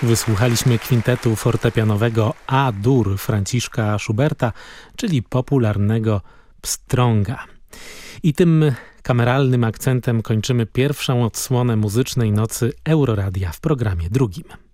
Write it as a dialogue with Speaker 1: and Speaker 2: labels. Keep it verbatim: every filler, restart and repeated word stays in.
Speaker 1: Wysłuchaliśmy kwintetu fortepianowego A-dur Franciszka Schuberta, czyli popularnego pstronga. I tym kameralnym akcentem kończymy pierwszą odsłonę muzycznej nocy Euroradia w programie drugim.